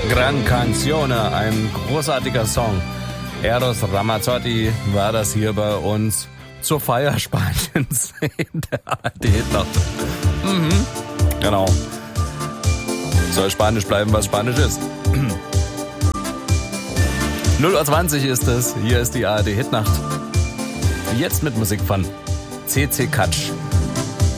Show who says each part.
Speaker 1: Gran Canzone, ein großartiger Song. Eros Ramazzotti war das hier bei uns zur Feier Spaniens in der ARD-Hitnacht. Genau. Soll Spanisch bleiben, was Spanisch ist. 0:20 ist es. Hier ist die ARD-Hitnacht. Jetzt mit Musik von CC Catch.